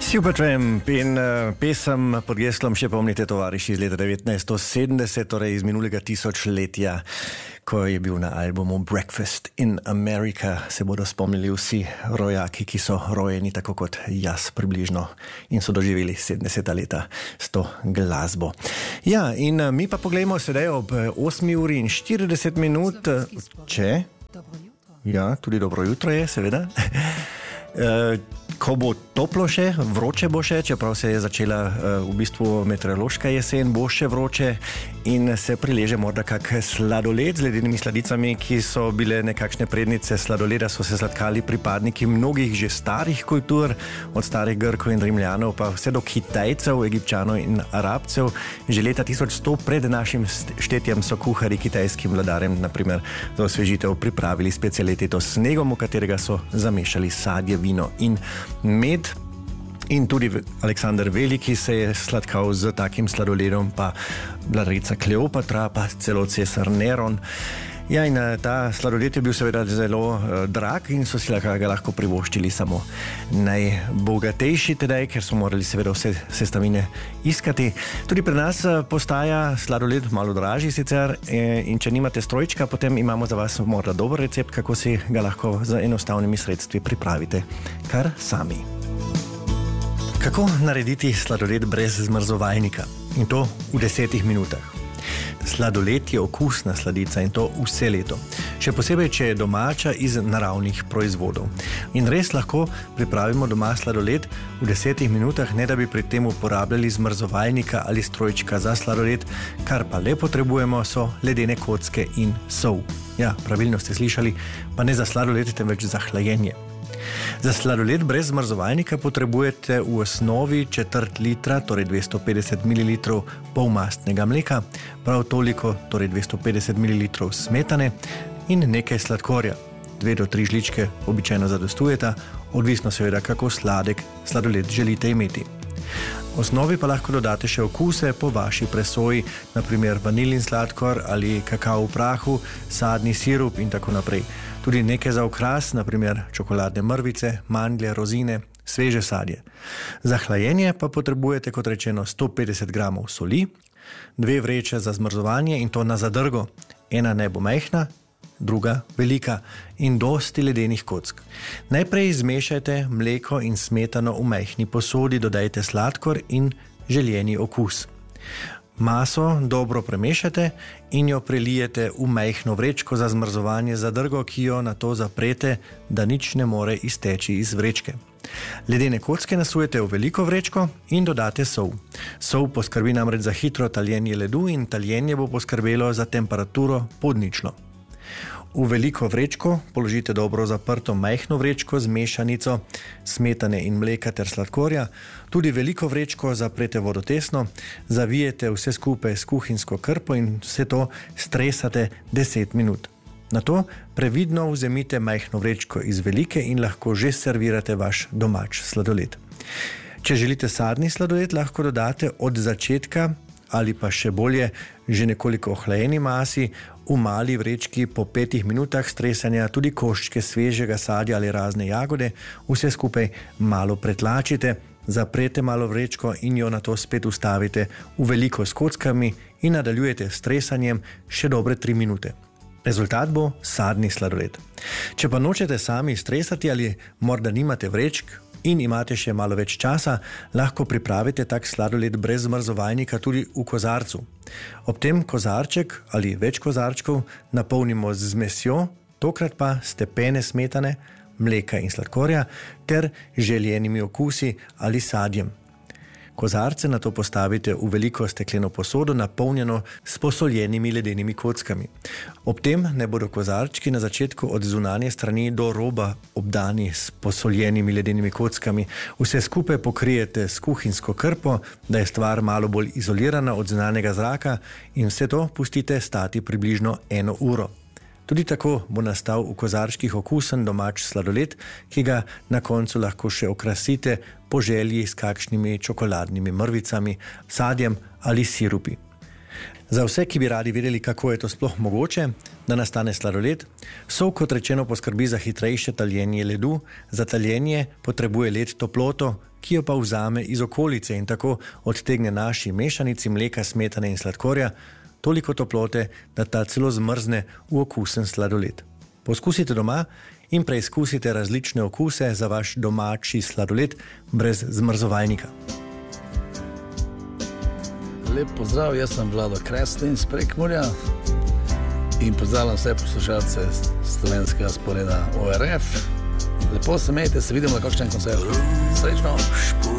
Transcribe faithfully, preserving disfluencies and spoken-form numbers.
Supertramp in uh, pesem pod geslom še pomnite tovariši iz leta devetnajststo sedemdeset, torej iz minulega tisočletja, ko je bil na albumu Breakfast in America. Se bodo spomnili vsi rojaki, ki so rojeni tako kot jaz približno in so doživeli sedemdeseta leta s to glasbo. Ja, in uh, mi pa poglejmo sedaj ob osmi uri in štirideset minut, če... Ja, tudi dobro jutro je, seveda. Uh, ko bo toplo še, vroče bo še, čeprav se je začela uh, v bistvu meteorološka jesen, bo še vroče in se prileže morda kak sladoled z ledenimi sladicami, ki so bile nekakšne prednice sladoleda, so se sladkali pripadniki mnogih že starih kultur, od starih Grkov in Rimljanov pa vse do Kitajcev, Egipčanov in Arabcev. Že leta tisoč sto pred našim štetjem so kuhari kitajskim vladarjem, naprimer za osvežitev, pripravili specialiteto s snegom, v katerega so zamešali sadje, vino in med. In tudi Aleksander Veliki se je sladkal z takim sladoledom, pa vladarica Kleopatra, pa celo cesar Neron. Ja, in ta sladoled je bil seveda zelo uh, drag in so si ga lahko privoščili samo najbogatejši tedaj, ker so morali seveda vse sestavine iskati. Tudi pri nas postaja sladoled malo dražji sicer in če nimate strojčka, potem imamo za vas morda dober recept, kako si ga lahko z enostavnimi sredstvi pripravite kar sami. Kako narediti sladoled brez zmrzovalnika? In to v desetih minutah. Sladoled je okusna sladica in to vse leto. Še posebej, če je domača iz naravnih proizvodov. In res lahko pripravimo doma sladoled v desetih minutah, ne da bi pri tem uporabljali zmrzovalnika ali strojčka za sladoled, kar pa le potrebujemo so ledene kocke in sol. Ja, pravilno ste slišali, pa ne za sladoled, temveč za hlajenje. Za sladoled brez zmrzovalnika potrebujete v osnovi četrt litra, torej dvesto petdeset mililitrov polmastnega mleka, prav toliko, torej dvesto petdeset mililitrov smetane in nekaj sladkorja. Dve do tri žličke običajno zadostujeta, odvisno seveda, kako sladek sladoled želite imeti. V osnovi pa lahko dodate še okuse po vaši presoji, naprimer vanilin sladkor ali kakao v prahu, sadni sirup in tako naprej. Tudi nekaj za okras, naprimer čokoladne mrvice, mandlje, rozine, sveže sadje. Za hlajenje pa potrebujete, kot rečeno, sto petdeset gramov soli, dve vreče za zmrzovanje in to na zadrgo. Ena naj bo majhna, druga velika in dosti ledenih kock. Najprej zmešajte mleko in smetano v majhni posodi, dodajte sladkor in željeni okus. Maso dobro premešate in jo prelijete v majhno vrečko za zmrzovanje zadrgo, ki jo nato zaprete, da nič ne more izteči iz vrečke. Ledene kocke nasujete v veliko vrečko in dodate sol. Sol poskrbi namreč za hitro taljenje ledu in taljenje bo poskrbelo za temperaturo pod ničlo. V veliko vrečko položite dobro zaprto majhno vrečko z mešanico smetane in mleka ter sladkorja, tudi veliko vrečko zaprete vodotesno, zavijete vse skupaj s kuhinjsko krpo in vse to stresate deset minut. Nato previdno vzemite majhno vrečko iz velike in lahko že servirate vaš domač sladoled. Če želite sadni sladoled, lahko dodate od začetka ali pa še bolje že nekoliko ohlajeni masi v mali vrečki po petih minutah stresanja tudi koščke svežega sadja ali razne jagode, vse skupaj malo pretlačite, zaprete malo vrečko in jo nato spet ustavite v veliko s kockami in nadaljujete s stresanjem še dobre tri minute. Rezultat bo sadni sladoled. Če pa nočete sami stresati ali morda nimate vrečk in imate še malo več časa, lahko pripravite tak sladoled brez zmrzovalnika tudi v kozarcu. Ob tem kozarček ali več kozarčkov napolnimo z zmesjo, tokrat pa stepene smetane, mleka in sladkorja ter željenimi okusi ali sadjem. Kozarce nato postavite v veliko stekleno posodo, napolnjeno s posoljenimi ledenimi kockami. Ob tem ne bodo kozarčki na začetku od zunanje strani do roba obdani s posoljenimi ledenimi kockami. Vse skupaj pokrijete s kuhinjsko krpo, da je stvar malo bolj izolirana od zunanjega zraka in vse to pustite stati približno eno uro. Tudi tako bo nastal v kozarčkih okusen domač sladoled, ki ga na koncu lahko še okrasite po želji s kakšnimi čokoladnimi mrvicami, sadjem ali sirupi. Za vse, ki bi radi vedeli, kako je to sploh mogoče, da nastane sladoled, sol, kot rečeno, poskrbi za hitrejše taljenje ledu. Za taljenje potrebuje led toploto, ki jo pa vzame iz okolice in tako odtegne naši mešanici mleka, smetane in sladkorja toliko toplote, da ta celo zmrzne v okusen sladoled. Poskusite doma in preizkusite različne okuse za vaš domači sladoled brez zmrzovalnika. Lep pozdrav, jaz sem Vlado Kreslin iz Prekmurja in pozdravljam vse poslušalce slovenskega sporeda O R F. Lepo se imejte, se vidimo na kakšnem koncertu. Srečno!